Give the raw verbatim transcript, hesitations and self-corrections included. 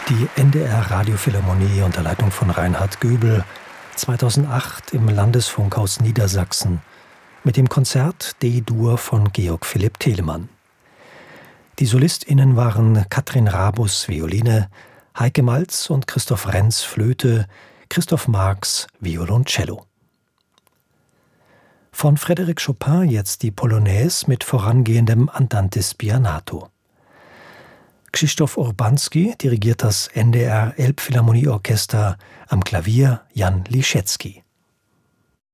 Die N D R Radiophilharmonie unter Leitung von Reinhard Göbel, zweitausendacht im Landesfunkhaus Niedersachsen mit dem Konzert D-Dur von Georg Philipp Telemann. Die SolistInnen waren Katrin Rabus, Violine, Heike Malz und Christoph Renz, Flöte, Christoph Marx, Violoncello. Von Frédéric Chopin jetzt die Polonaise mit vorangehendem Andante spianato. Krzysztof Urbanski dirigiert das N D R Elbphilharmonieorchester, am Klavier Jan Liszewski.